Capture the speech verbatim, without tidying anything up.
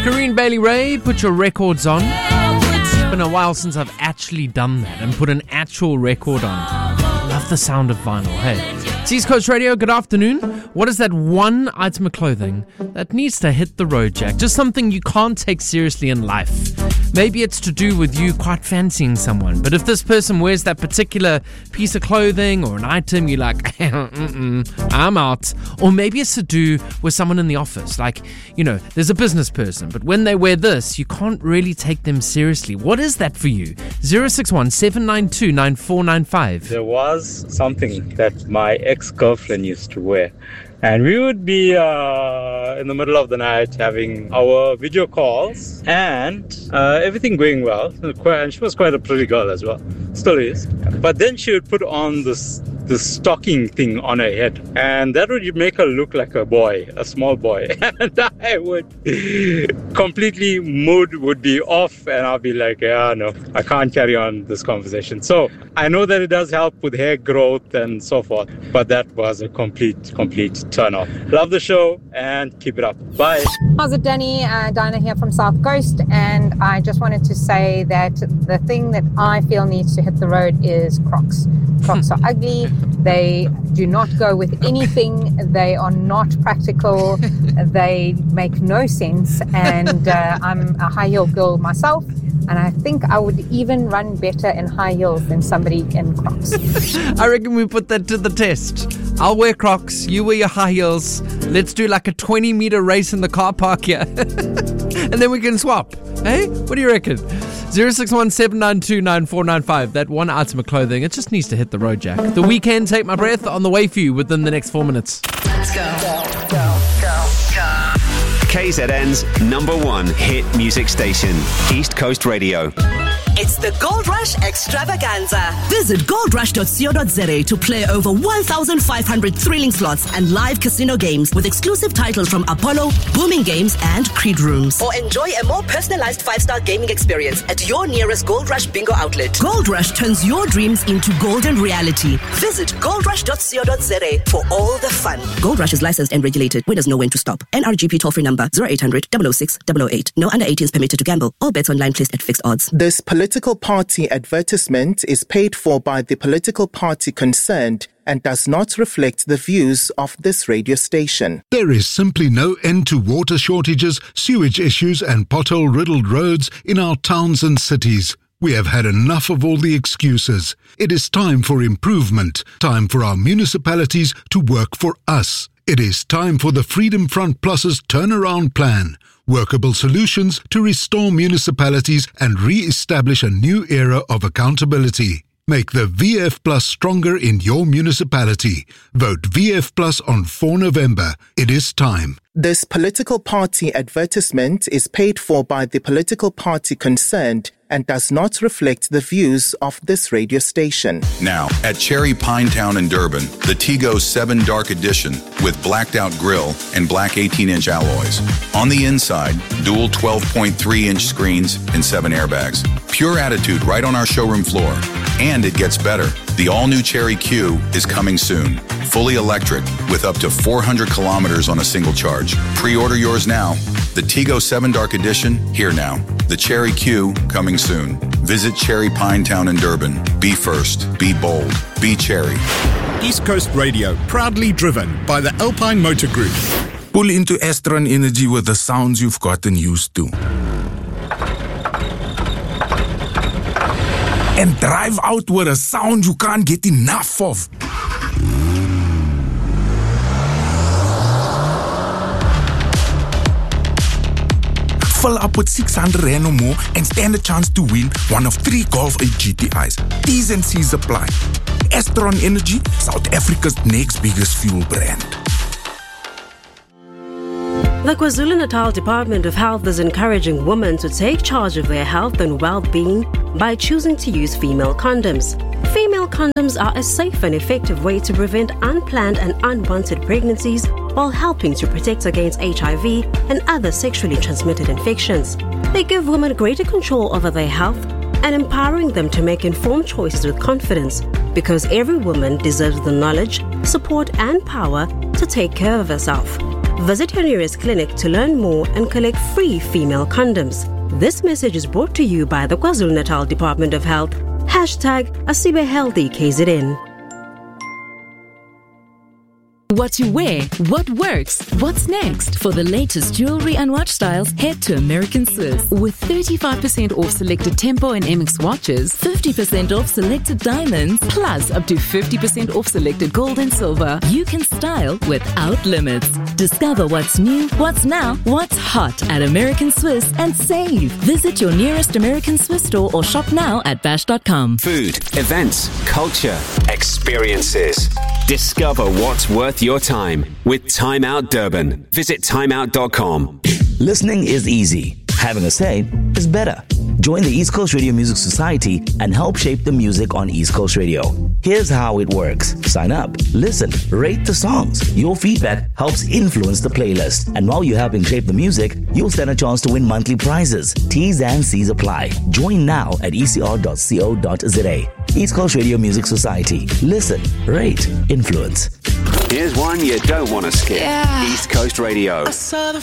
Kareen Bailey-Rae, put your records on. It's been a while since I've actually done that and put an actual record on. Love the sound of vinyl, hey. It's East Coast Radio, good afternoon. What is that one item of clothing that needs to hit the road, Jack? Just something you can't take seriously in life. Maybe it's to do with you quite fancying someone, but if this person wears that particular piece of clothing or an item, you're like, mm-mm, I'm out. Or maybe it's to do with someone in the office. Like, you know, there's a business person, but when they wear this, you can't really take them seriously. What is that for you? zero six one, seven nine two, nine four nine five. There was something that my ex-girlfriend used to wear. And we would be uh, in the middle of the night having our video calls and uh, everything going well. And she was quite a pretty girl as well, still is. But then she would put on this this stocking thing on her head, and that would make her look like a boy, a small boy. And I would completely, mood would be off, and I'll be like, yeah, no, I can't carry on this conversation. So I know that it does help with hair growth and so forth, but that was a complete, complete turn off. Love the show and keep it up. Bye. How's it, Danny? Uh, Dinah here from South Coast, and I just wanted to say that the thing that I feel needs to hit the road is Crocs. Crocs are ugly. They do not go with anything. They are not practical. They make no sense. And uh, I'm a high heel girl myself. And I think I would even run better in high heels than somebody in Crocs. I reckon we put that to the test. I'll wear Crocs, you wear your high heels. Let's do like a twenty meter race in the car park here. And then we can swap. Hey, what do you reckon? zero six one, seven nine two, nine four nine five. That one item of clothing, it just needs to hit the road, Jack. The Weekend, Take My Breath, on the way for you within the next four minutes. Let's go. Go, go, go, go. K Z N's number one hit music station, East Coast Radio. It's the Gold Rush Extravaganza. Visit gold rush dot co dot za to play over one thousand five hundred thrilling slots and live casino games with exclusive titles from Apollo, Booming Games, and Creed Rooms. Or enjoy a more personalized five-star gaming experience at your nearest Gold Rush bingo outlet. Gold Rush turns your dreams into golden reality. Visit gold rush dot co dot za for all the fun. Gold Rush is licensed and regulated. Winners know when to stop. N R G P toll-free number zero eight hundred, double oh six, double oh eight. No under eighteen is permitted to gamble. All bets online placed at fixed odds. This political party advertisement is paid for by the political party concerned and does not reflect the views of this radio station. There is simply no end to water shortages, sewage issues and pothole-riddled roads in our towns and cities. We have had enough of all the excuses. It is time for improvement, time for our municipalities to work for us. It is time for the Freedom Front Plus's turnaround plan. Workable solutions to restore municipalities and re-establish a new era of accountability. Make the V F Plus stronger in your municipality. Vote V F Plus on the fourth of November. It is time. This political party advertisement is paid for by the political party concerned and does not reflect the views of this radio station. Now, at Cherry Pinetown in Durban, the Tigo seven Dark Edition with blacked out grille and black eighteen inch alloys. On the inside, dual twelve point three inch screens and seven airbags. Pure attitude right on our showroom floor. And it gets better. The all-new Cherry Q is coming soon. Fully electric with up to four hundred kilometers on a single charge. Pre-order yours now. The Tigo seven Dark Edition, here now. The Cherry Q, coming soon. Visit Cherry Pinetown in Durban. Be first. Be bold. Be Cherry. East Coast Radio, proudly driven by the Alpine Motor Group. Pull into Astron Energy with the sounds you've gotten used to. And drive out with a sound you can't get enough of. Fill up with six hundred rand or more and stand a chance to win one of three Golf eight G T Is. T's and C's apply. Astron Energy, South Africa's next biggest fuel brand. The KwaZulu-Natal Department of Health is encouraging women to take charge of their health and well-being by choosing to use female condoms. Female condoms are a safe and effective way to prevent unplanned and unwanted pregnancies while helping to protect against H I V and other sexually transmitted infections. They give women greater control over their health and empowering them to make informed choices with confidence, because every woman deserves the knowledge, support and power to take care of herself. Visit your nearest clinic to learn more and collect free female condoms. This message is brought to you by the KwaZulu-Natal Department of Health. Hashtag Asibe Healthy K Z N. What to wear, what works, what's next? For the latest jewelry and watch styles, head to American Swiss. With thirty-five percent off selected Tempo and M X watches, fifty percent off selected diamonds, plus up to fifty percent off selected gold and silver, you can style without limits. Discover what's new, what's now, what's hot at American Swiss and save. Visit your nearest American Swiss store or shop now at bash dot com. Food, events, culture, experiences. Discover what's worth your time with Time Out Durban. Visit time out dot com. Listening is easy. Having a say is better. Join the East Coast Radio Music Society and help shape the music on East Coast Radio. Here's how it works. Sign up, listen, rate the songs. Your feedback helps influence the playlist. And while you're helping shape the music, you'll stand a chance to win monthly prizes. T's and C's apply. Join now at e c r dot co dot z a. East Coast Radio Music Society. Listen, rate, influence. Here's one you don't want to skip. Yeah. East Coast Radio.